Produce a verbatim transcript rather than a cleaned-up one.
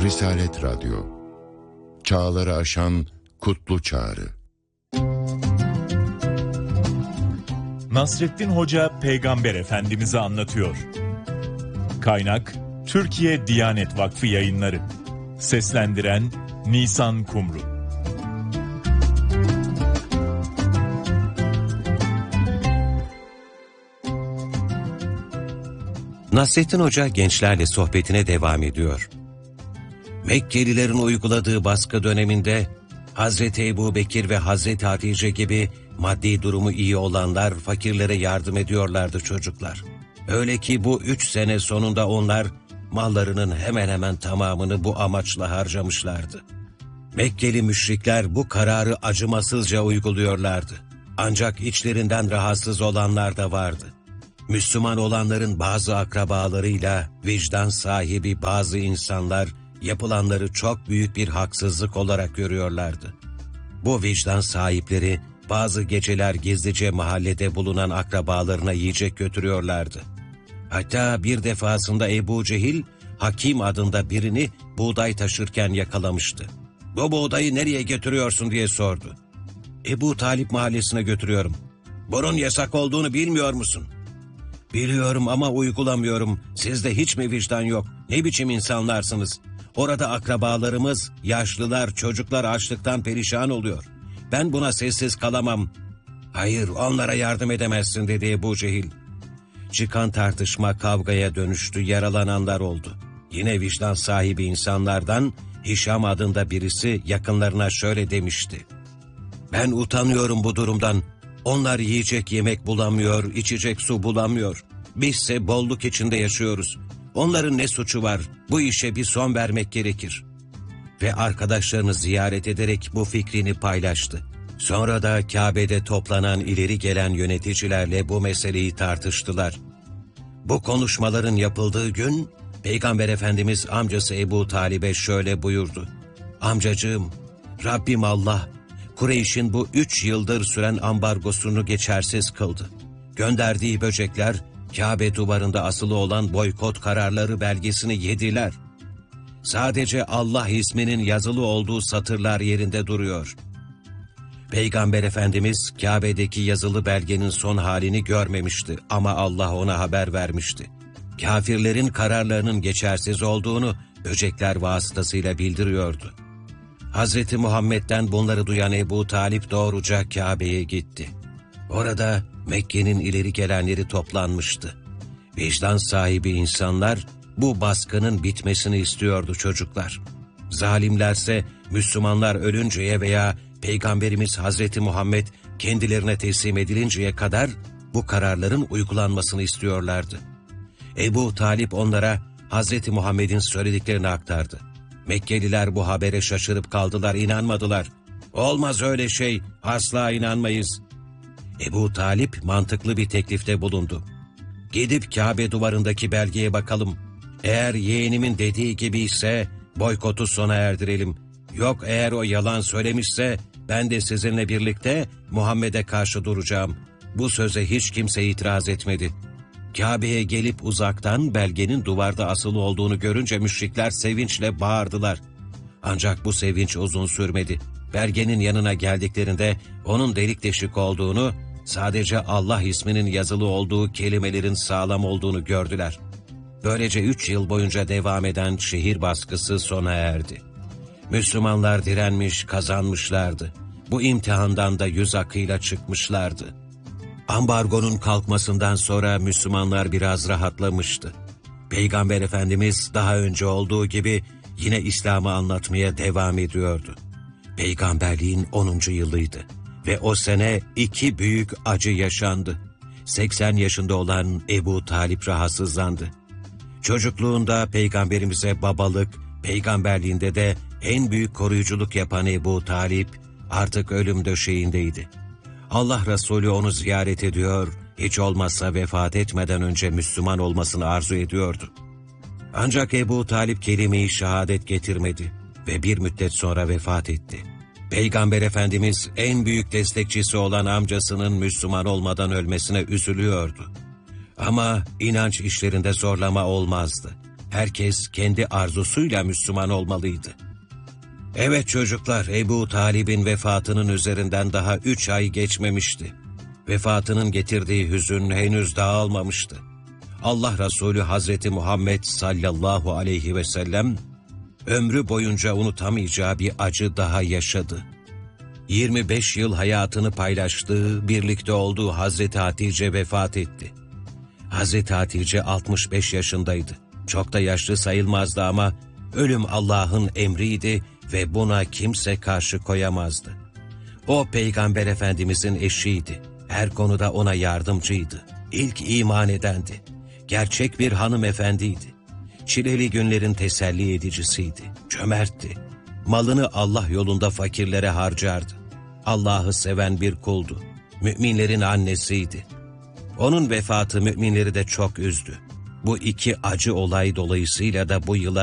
Risalet Radyo, çağları aşan kutlu çağrı. Nasrettin Hoca Peygamber Efendimiz'i anlatıyor. Kaynak Türkiye Diyanet Vakfı Yayınları. Seslendiren Nisan Kumru. Nasrettin Hoca gençlerle sohbetine devam ediyor. Mekkelilerin uyguladığı baskı döneminde Hazreti Ebubekir ve Hazreti Hatice gibi maddi durumu iyi olanlar fakirlere yardım ediyorlardı çocuklar. Öyle ki bu üç sene sonunda onlar mallarının hemen hemen tamamını bu amaçla harcamışlardı. Mekkeli müşrikler bu kararı acımasızca uyguluyorlardı. Ancak içlerinden rahatsız olanlar da vardı. Müslüman olanların bazı akrabalarıyla vicdan sahibi bazı insanlar yapılanları çok büyük bir haksızlık olarak görüyorlardı. Bu vicdan sahipleri bazı geceler gizlice mahallede bulunan akrabalarına yiyecek götürüyorlardı. Hatta bir defasında Ebu Cehil, Hakim adında birini buğday taşırken yakalamıştı. "Bu buğdayı nereye götürüyorsun?" diye sordu. "Ebu Talip mahallesine götürüyorum." "Bunun yasak olduğunu bilmiyor musun?" "Biliyorum ama uygulamıyorum. Sizde hiç mi vicdan yok? Ne biçim insanlarsınız? Orada akrabalarımız, yaşlılar, çocuklar açlıktan perişan oluyor. Ben buna sessiz kalamam." "Hayır, onlara yardım edemezsin," dedi Ebu Cehil. Çıkan tartışma kavgaya dönüştü, yaralananlar oldu. Yine vicdan sahibi insanlardan Hişam adında birisi yakınlarına şöyle demişti: "Ben utanıyorum bu durumdan. Onlar yiyecek yemek bulamıyor, içecek su bulamıyor. Bizse bolluk içinde yaşıyoruz. Onların ne suçu var? Bu işe bir son vermek gerekir." Ve arkadaşlarını ziyaret ederek bu fikrini paylaştı. Sonra da Kabe'de toplanan ileri gelen yöneticilerle bu meseleyi tartıştılar. Bu konuşmaların yapıldığı gün Peygamber Efendimiz amcası Ebu Talib'e şöyle buyurdu: "Amcacığım, Rabbim Allah, Kureyş'in bu üç yıldır süren ambargosunu geçersiz kıldı. Gönderdiği böcekler Kabe duvarında asılı olan boykot kararları belgesini yediler. Sadece Allah isminin yazılı olduğu satırlar yerinde duruyor." Peygamber Efendimiz Kabe'deki yazılı belgenin son halini görmemişti ama Allah ona haber vermişti. Kafirlerin kararlarının geçersiz olduğunu böcekler vasıtasıyla bildiriyordu. Hazreti Muhammed'den bunları duyan Ebu Talip doğruca Kabe'ye gitti. Orada Mekke'nin ileri gelenleri toplanmıştı. Vicdan sahibi insanlar bu baskının bitmesini istiyordu çocuklar. Zalimlerse Müslümanlar ölünceye veya Peygamberimiz Hazreti Muhammed kendilerine teslim edilinceye kadar bu kararların uygulanmasını istiyorlardı. Ebu Talip onlara Hazreti Muhammed'in söylediklerini aktardı. Mekkeliler bu habere şaşırıp kaldılar, inanmadılar. "Olmaz öyle şey, asla inanmayız." Ebu Talip mantıklı bir teklifte bulundu. "Gidip Kabe duvarındaki belgeye bakalım. Eğer yeğenimin dediği gibi ise boykotu sona erdirelim. Yok eğer o yalan söylemişse ben de sizinle birlikte Muhammed'e karşı duracağım." Bu söze hiç kimse itiraz etmedi. Kabe'ye gelip uzaktan belgenin duvarda asılı olduğunu görünce müşrikler sevinçle bağırdılar. Ancak bu sevinç uzun sürmedi. Belgenin yanına geldiklerinde onun delik deşik olduğunu, sadece Allah isminin yazılı olduğu kelimelerin sağlam olduğunu gördüler. Böylece üç yıl boyunca devam eden şehir baskısı sona erdi. Müslümanlar direnmiş, kazanmışlardı. Bu imtihandan da yüz akıyla çıkmışlardı. Ambargonun kalkmasından sonra Müslümanlar biraz rahatlamıştı. Peygamber Efendimiz daha önce olduğu gibi yine İslam'ı anlatmaya devam ediyordu. Peygamberliğin onuncu yılıydı ve o sene iki büyük acı yaşandı. seksen yaşında olan Ebu Talip rahatsızlandı. Çocukluğunda Peygamberimize babalık, peygamberliğinde de en büyük koruyuculuk yapan Ebu Talip artık ölüm döşeğindeydi. Allah Resulü onu ziyaret ediyor, hiç olmazsa vefat etmeden önce Müslüman olmasını arzu ediyordu. Ancak Ebu Talip kelime-i şehadet getirmedi ve bir müddet sonra vefat etti. Peygamber Efendimiz en büyük destekçisi olan amcasının Müslüman olmadan ölmesine üzülüyordu. Ama inanç işlerinde zorlama olmazdı. Herkes kendi arzusuyla Müslüman olmalıydı. Evet çocuklar, Ebu Talib'in vefatının üzerinden daha üç ay geçmemişti. Vefatının getirdiği hüzün henüz dağılmamıştı. Allah Resulü Hazreti Muhammed sallallahu aleyhi ve sellem, ömrü boyunca unutamayacağı bir acı daha yaşadı. yirmi beş yıl hayatını paylaştığı, birlikte olduğu Hazreti Hatice vefat etti. Hazreti Hatice altmış beş yaşındaydı. Çok da yaşlı sayılmazdı ama ölüm Allah'ın emriydi ve buna kimse karşı koyamazdı. O Peygamber Efendimizin eşiydi. Her konuda ona yardımcıydı. İlk iman edendi. Gerçek bir hanımefendiydi. Çileli günlerin teselli edicisiydi. Cömertti. Malını Allah yolunda fakirlere harcardı. Allah'ı seven bir kuldu. Müminlerin annesiydi. Onun vefatı müminleri de çok üzdü. Bu iki acı olay dolayısıyla da bu yıla